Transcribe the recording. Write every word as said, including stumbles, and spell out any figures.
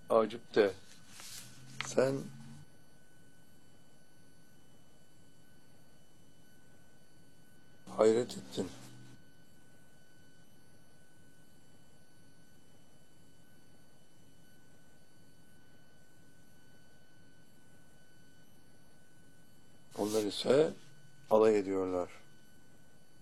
Acip de sen hayret ettin. Onlar ise alay ediyorlar.